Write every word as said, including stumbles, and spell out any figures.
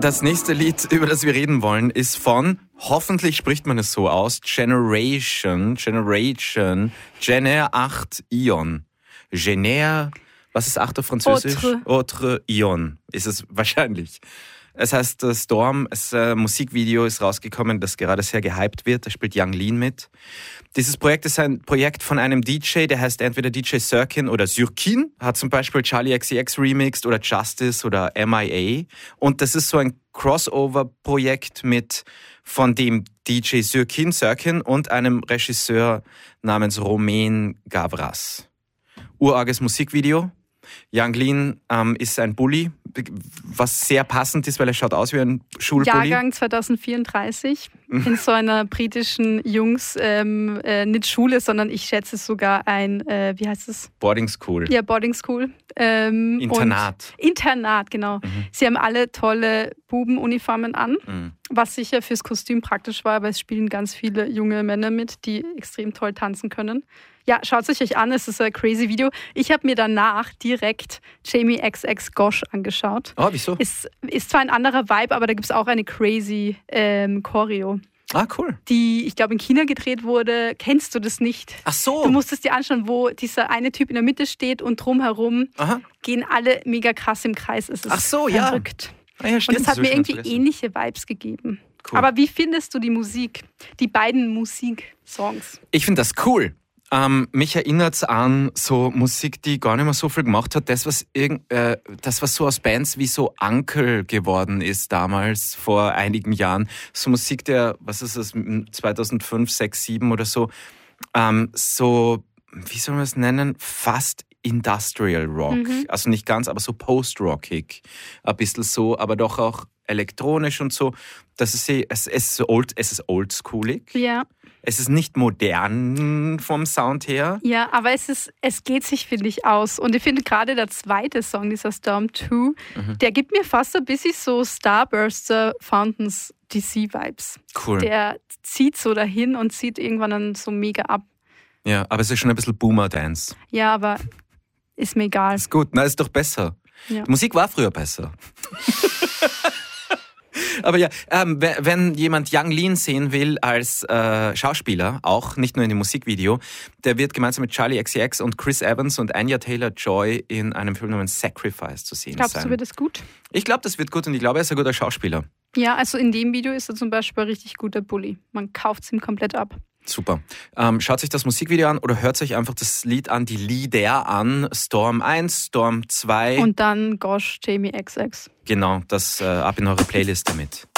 Das nächste Lied, über das wir reden wollen, ist von, hoffentlich spricht man es so aus, Generation, Generation, Gener acht Ion. Gener, was ist acht auf Französisch? Autre. Autre Ion ist es wahrscheinlich. Es heißt uh, Storm, das uh, Musikvideo ist rausgekommen, das gerade sehr gehypt wird. Da spielt Yang Lean mit. Dieses Projekt ist ein Projekt von einem D J, der heißt entweder D J Sirkin oder Syrkin. Hat zum Beispiel Charlie X C X remixed oder Justice oder M I A. Und das ist so ein Crossover-Projekt mit von dem D J Syrkin, Sirkin und einem Regisseur namens Romain Gavras. Urarges Musikvideo. Yang Lean ähm, ist ein Bully, was sehr passend ist, weil er schaut aus wie ein Schulbully. Jahrgang zwanzig vierunddreißig in so einer britischen Jungs, ähm, äh, nicht Schule, sondern ich schätze sogar ein, äh, wie heißt es? Boarding School. Ja, Boarding School. Ähm, Internat. Internat, genau. Mhm. Sie haben alle tolle Bubenuniformen an, Mhm. was sicher fürs Kostüm praktisch war, weil es spielen ganz viele junge Männer mit, die extrem toll tanzen können. Ja, schaut es euch an, es ist ein crazy Video. Ich habe mir danach direkt Jamie X X Gosh angeschaut. Oh, wieso? Ist, ist zwar ein anderer Vibe, aber da gibt es auch eine crazy ähm, Choreo, Ah, cool. die, ich glaube, in China gedreht wurde. Kennst du das nicht? Ach so. Du musst es dir anschauen, wo dieser eine Typ in der Mitte steht und drumherum Aha. gehen alle mega krass im Kreis. Es ist Ach so, ja. verrückt. Ah, ja, Und stimmt, es hat so mir schon irgendwie vergessen. ähnliche Vibes gegeben. Cool. Aber wie findest du die Musik? Die beiden Musiksongs? Ich finde das cool. Ähm, mich erinnert es an so Musik, die gar nicht mehr so viel gemacht hat. Das, was, irgend, äh, das, was so aus Bands wie so Uncle geworden ist damals, vor einigen Jahren. So Musik der, was ist das, zweitausendfünf, sechs, sieben oder so. Ähm, so, wie soll man es nennen? Fast Industrial Rock. Mhm. Also nicht ganz, aber so Post-Rockig. Ein bisschen so, aber doch auch elektronisch und so. Das ist, es, es ist old, es ist oldschoolig. Ja. Es ist nicht modern vom Sound her. Ja, aber es ist, es geht sich, finde ich, aus. Und ich finde gerade der zweite Song, dieser Storm zwei, Mhm. der gibt mir fast ein bisschen so Starburster Fountains D C-Vibes. Cool. Der zieht so dahin und zieht irgendwann dann so mega ab. Ja, aber es ist schon ein bisschen Boomer-Dance. Ja, aber ist mir egal. Ist gut, na, ist doch besser. Ja. Die Musik war früher besser. Aber ja, ähm, wenn jemand Yang Lean sehen will als äh, Schauspieler, auch nicht nur in dem Musikvideo, der wird gemeinsam mit Charlie X C X und Chris Evans und Anya Taylor-Joy in einem Film namens Sacrifice zu sehen Glaubst sein. du, wird das gut? Ich glaube, das wird gut und ich glaube, er ist ein guter Schauspieler. Ja, also in dem Video ist er zum Beispiel ein richtig guter Bully. Man kauft es ihm komplett ab. Super. Ähm, schaut sich das Musikvideo an oder hört sich einfach das Lied an, die Lieder an. Storm eins, Storm zwei. Und dann Gosh, Jamie X X. Genau, das äh, ab in eure Playlist damit.